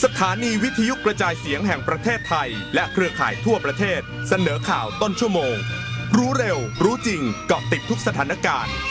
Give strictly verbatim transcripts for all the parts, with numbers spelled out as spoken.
สถานีวิทยุกระจายเสียงแห่งประเทศไทยและเครือข่ายทั่วประเทศเสนอข่าวต้นชั่วโมงรู้เร็วรู้จริงเกาะติดทุกสถานการณ์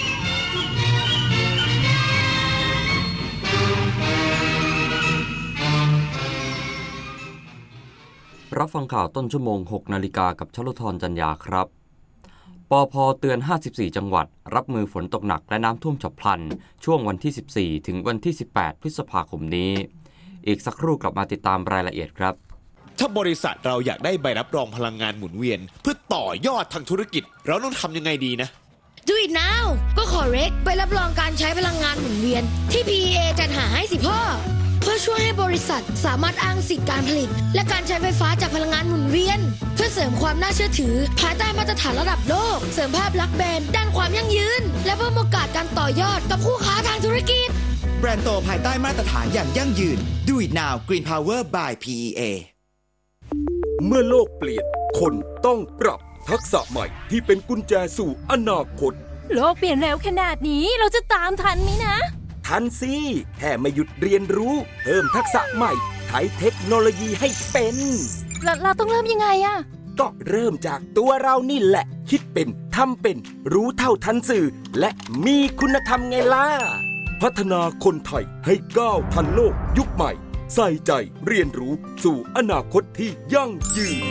รับฟังข่าวต้นชั่วโมง หกนาฬิกากับชลธรจันยาครับปภ.เตือนห้าสิบสี่จังหวัดรับมือฝนตกหนักและน้ำท่วมฉับพลันช่วงวันที่สิบสี่ถึงวันที่สิบแปดพฤษภาคมนี้อีกสักครู่กลับมาติดตามรายละเอียดครับถ้าบริษัทเราอยากได้ใบรับรองพลังงานหมุนเวียนเพื่อต่อยอดทางธุรกิจเราต้องทำยังไงดีนะ Do it now ก็ขอเรกใบรับรองการใช้พลังงานหมุนเวียนที่ พี อี เอ จัดหาให้สิพ่อเพื่อช่วยให้บริษัทสามารถอ้างสิทธิการผลิตและการใช้ไฟฟ้าจากพลังงานหมุนเวียนเพื่อเสริมความน่าเชื่อถือภายใต้มาตรฐานระดับโลกเสริมภาพลักษณ์แบรนด์ด้านความยั่งยืนและเพิ่มโอกาสการต่อยอดกับคู่ค้าทางธุรกิจแบรนด์โตภายใต้มาตรฐานอย่างยั่งยืน Do it now Green Power by พี อี เอเมื่อโลกเปลี่ยนคนต้องปรับทักษะใหม่ที่เป็นกุญแจสู่อนาคตโลกเปลี่ยนเร็วขนาดนี้เราจะตามทันไหมนะทันสิแค่ไม่หยุดเรียนรู้เพิ่มทักษะใหม่ใช้เทคโนโลยีให้เป็นเราเราต้องเริ่มยังไงอะก็เริ่มจากตัวเรานี่แหละคิดเป็นทำเป็นรู้เท่าทันสื่อและมีคุณธรรมไงล่ะพัฒนาคนไทยให้ก้าวทันโลกยุคใหม่ใส่ใจเรียนรู้สู่อนาคตที่ยั่งยืน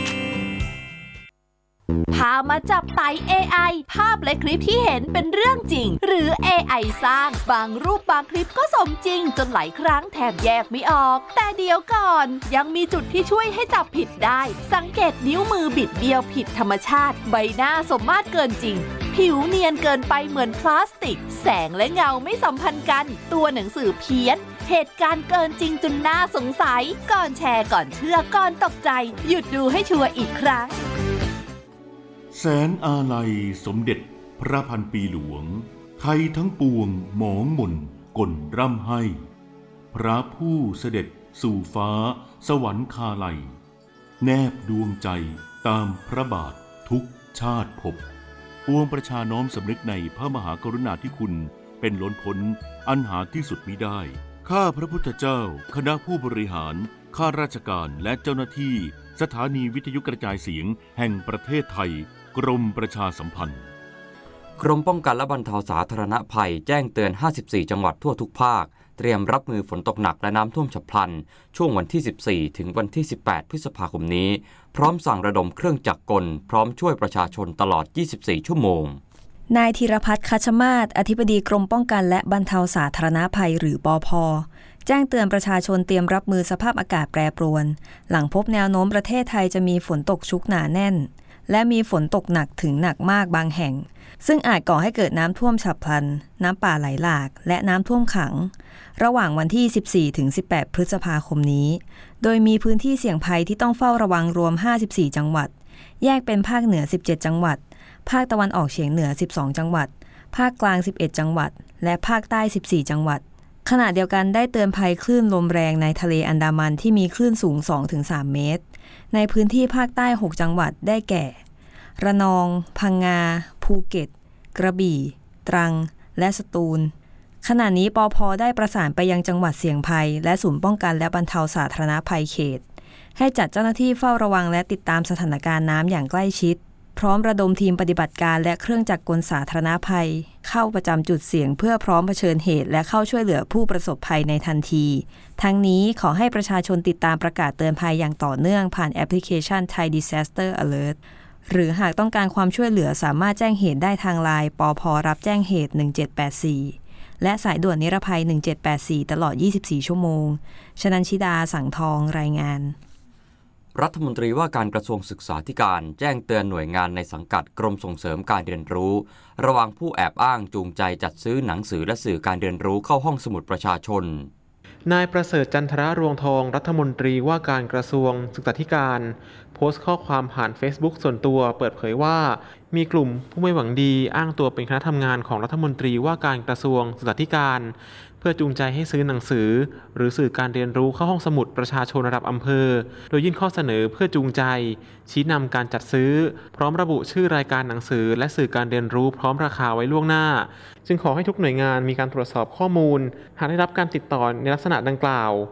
พามาจับไต่ เอ ไอ ภาพและคลิปที่เห็นเป็นเรื่องจริงหรือ เอ ไอ สร้างบางรูปบางคลิปก็สมจริงจนหลายครั้งแทบแยกไม่ออกแต่เดี๋ยวก่อนยังมีจุดที่ช่วยให้จับผิดได้สังเกตนิ้วมือบิดเบี้ยวผิดธรรมชาติใบหน้าสมมาตรเกินจริงผิวเนียนเกินไปเหมือนพลาสติกแสงและเงาไม่สัมพันธ์กันตัวหนังสือเพี้ยนเหตุการณ์เกินจริงจนน่าสงสัยก่อนแชร์ก่อนเชื่อก่อนตกใจหยุดดูให้ชัวร์อีกครั้งแสนอาลัยสมเด็จพระพันปีหลวงไทยทั้งปวงหมองหม่นก่นร่ำให้พระผู้เสด็จสู่ฟ้าสวรรคาลัยแนบดวงใจตามพระบาททุกชาติภพปวงประชาน้อมสำนึกในพระมหากรุณาธิคุณเป็นล้นพ้นอันหาที่สุดมิได้ข้าพระพุทธเจ้าคณะผู้บริหารข้าราชการและเจ้าหน้าที่สถานีวิทยุกระจายเสียงแห่งประเทศไทยกรมประชาสัมพันธ์กรมป้องกันและบรรเทาสาธารณภัยแจ้งเตือนห้าสิบสี่จังหวัดทั่วทุกภาคเตรียมรับมือฝนตกหนักและน้ำท่วมฉับพลันช่วงวันที่สิบสี่ถึงวันที่สิบแปดพฤษภาคมนี้พร้อมสั่งระดมเครื่องจักรกลพร้อมช่วยประชาชนตลอดยี่สิบสี่ชั่วโมงนายธีรพัฒน์คัชมาศอธิบดีกรมป้องกันและบรรเทาสาธารณภัยหรือปภ.แจ้งเตือนประชาชนเตรียมรับมือสภาพอากาศแปรปรวนหลังพบแนวโน้มประเทศไทยจะมีฝนตกชุกหนาแน่นและมีฝนตกหนักถึงหนักมากบางแห่งซึ่งอาจก่อให้เกิดน้ำท่วมฉับพลันน้ำป่าไหลหลากและน้ำท่วมขังระหว่างวันที่สิบสี่ถึงสิบแปดพฤษภาคมนี้โดยมีพื้นที่เสี่ยงภัยที่ต้องเฝ้าระวังรวมห้าสิบสี่จังหวัดแยกเป็นภาคเหนือสิบเจ็ดจังหวัดภาคตะวันออกเฉียงเหนือสิบสองจังหวัดภาคกลางสิบเอ็ดจังหวัดและภาคใต้สิบสี่จังหวัดขณะเดียวกันได้เตือนภัยคลื่นลมแรงในทะเลอันดามันที่มีคลื่นสูง สองถึงสาม เมตรในพื้นที่ภาคใต้หกจังหวัดได้แก่ระนองพังงาภูเก็ตกระบี่ตรังและสตูลขณะนี้ปภ.ได้ประสานไปยังจังหวัดเสี่ยงภัยและศูนย์ป้องกันและบรรเทาสาธารณภัยเขตให้จัดเจ้าหน้าที่เฝ้าระวังและติดตามสถานการณ์น้ำอย่างใกล้ชิดพร้อมระดมทีมปฏิบัติการและเครื่องจักรกลสาธารณภัยเข้าประจำจุดเสี่ยงเพื่อพร้อมเผชิญเหตุและเข้าช่วยเหลือผู้ประสบภัยในทันทีทั้งนี้ขอให้ประชาชนติดตามประกาศเตือนภัยอย่างต่อเนื่องผ่านแอปพลิเคชัน Thai Disaster Alert หรือหากต้องการความช่วยเหลือสามารถแจ้งเหตุได้ทางไลน์ปภ.รับแจ้งเหตุหนึ่งเจ็ดแปดสี่และสายด่วนนิรภัยหนึ่งเจ็ดแปดสี่ตลอดยี่สิบสี่ชั่วโมงชนันชิดาสังทองรายงานรัฐมนตรีว่าการกระทรวงศึกษาธิการแจ้งเตือนหน่วยงานในสังกัดกรมส่งเสริมการเรียนรู้ระวังผู้แอบอ้างจูงใจจัดซื้อหนังสือและสื่อการเรียนรู้เข้าห้องสมุดประชาชนนายประเสริฐจันทรรวงทองรัฐมนตรีว่าการกระทรวงศึกษาธิการโพสต์ข้อความผ่าน Facebook ส่วนตัวเปิดเผยว่ามีกลุ่มผู้ไม่หวังดีอ้างตัวเป็นคณะทำงานของรัฐมนตรีว่าการกระทรวงศึกษาธิการเพื่อจูงใจให้ซื้อหนังสือหรือสื่อการเรียนรู้เข้าห้องสมุดประชาชนระดับอำเภอโดยยื่นข้อเสนอเพื่อจูงใจชี้นำการจัดซื้อพร้อมระบุชื่อรายการหนังสือและสื่อการเรียนรู้พร้อมราคาไว้ล่วงหน้าจึงขอให้ทุกหน่วยงานมีการตรวจสอบข้อมูลหากได้รับการติดต่อในลักษณะดังกล่าวข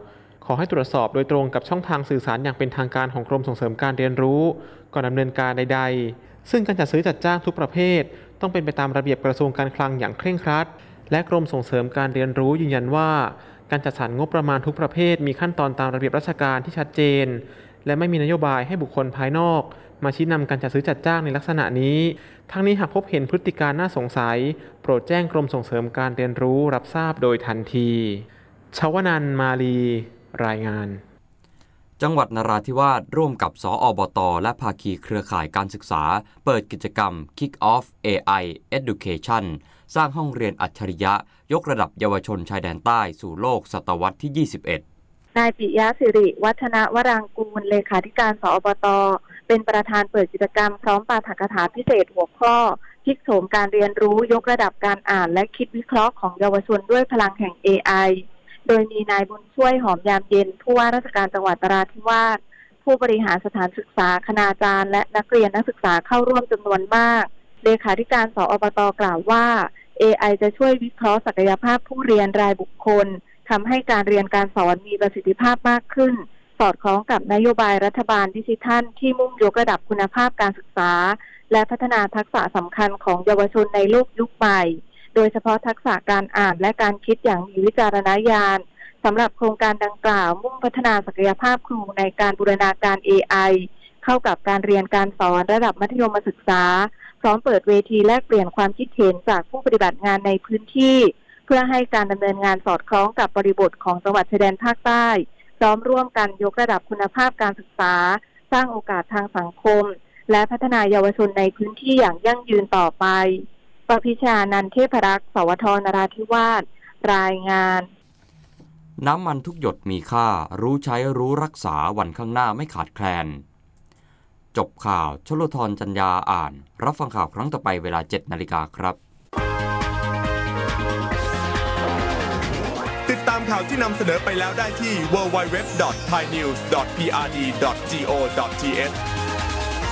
ขอให้ตรวจสอบโดยตรงกับช่องทางสื่อสารอย่างเป็นทางการของกรมส่งเสริมการเรียนรู้ก่อนดำเนินการใดๆซึ่งการจัดซื้อจัดจ้างทุกประเภทต้องเป็นไปตามระเบียบกระทรวงการคลังอย่างเคร่งครัดและกรมส่งเสริมการเรียนรู้ยืนยันว่าการจัดสรรงบประมาณทุกประเภทมีขั้นตอนตามระเบียบราชการที่ชัดเจนและไม่มีนโยบายให้บุคคลภายนอกมาชี้นำการจัดซื้อจัดจ้างในลักษณะนี้ทั้งนี้หากพบเห็นพฤติการน่าสงสัยโปรดแจ้งกรมส่งเสริมการเรียนรู้รับทราบโดยทันทีชวนันท์มาลีรายงานจังหวัดนราธิวาสร่วมกับสอบต.และภาคีเครือข่ายการศึกษาเปิดกิจกรรม Kick Off เอ ไอ Education สร้างห้องเรียนอัจฉริยะยกระดับเยาวชนชายแดนใต้สู่โลกศตวรรษที่ ยี่สิบเอ็ดนายปิยะสิริวัฒนวรางกูลเลขาธิการสอบต.เป็นประธานเปิดกิจกรรมพร้อมปาฐกถาพิเศษหัวข้อพลิกโฉมการเรียนรู้ยกระดับการอ่านและคิดวิเคราะห์ของเยาวชนด้วยพลังแห่ง เอ ไอ โดยมีนายบุญช่วยหอมยามเย็นผู้ว่าราชการจังหวัดนราธิวาสผู้บริหารสถานศึกษาคณาจารย์และนักเรียนนักศึกษาเข้าร่วมจำนวนมากเลขาธิการสอบต.กล่าวว่า เอ ไอ จะช่วยวิเคราะห์ศักยภาพผู้เรียนรายบุคคลทำให้การเรียนการสอนมีประสิทธิภาพมากขึ้นสอดคล้องกับนโยบายรัฐบาลดิจิทัลที่มุ่งยกระดับคุณภาพการศึกษาและพัฒนาทักษะสำคัญของเยาวชนในโลกยุคใหม่โดยเฉพาะทักษะการอ่านและการคิดอย่างมีวิจารณญาณสำหรับโครงการดังกล่าวมุ่งพัฒนาศักยภาพครูในการบูรณาการ เอ ไอ เข้ากับการเรียนการสอนระดับมัธยมศึกษาพร้อมเปิดเวทีแลกเปลี่ยนความคิดเห็นจากผู้ปฏิบัติงานในพื้นที่เพื่อให้การดำเนินงานสอดคล้องกับบริบทของจังหวัดชายแดนภาคใต้พร้อมร่วมกันยกระดับคุณภาพการศึกษาสร้างโอกาสทางสังคมและพัฒนาเยาวชนในพื้นที่อย่างยั่งยืนต่อไปปพิชานันท์เทพรักษ์สวทนราธิวาสรายงานน้ำมันทุกหยดมีค่ารู้ใช้รู้รักษาวันข้างหน้าไม่ขาดแคลนจบข่าวชลธรจัญญาอ่านรับฟังข่าวครั้งต่อไปเวลา เจ็ดนาฬิกาครับติดตามข่าวที่นำเสนอไปแล้วได้ที่ ดับเบิลยู ดับเบิลยู ดับเบิลยู ดอท ไทยนิวส์ ดอท พี อาร์ ดี ดอท จี โอ ดอท ที เอช